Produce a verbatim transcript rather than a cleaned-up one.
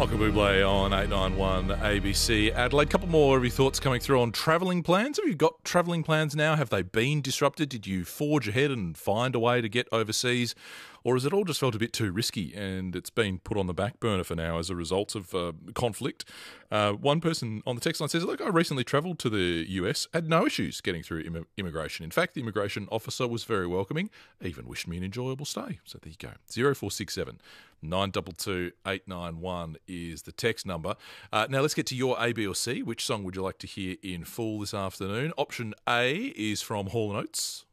Michael Bublé on eight nine one A B C Adelaide. Couple more of your thoughts coming through on travelling plans. Have you got travelling plans now? Have they been disrupted? Did you forge ahead and find a way to get overseas? Or has it all just felt a bit too risky and it's been put on the back burner for now as a result of uh, conflict? Uh, one person on the text line says, look, I recently travelled to the U S, had no issues getting through Im- immigration. In fact, the immigration officer was very welcoming, even wished me an enjoyable stay. So there you go. zero four six seven nine two two eight nine one is the text number. Uh, now let's get to your A, B or C. Which song would you like to hear in full this afternoon? Option A is from Hall and Oates.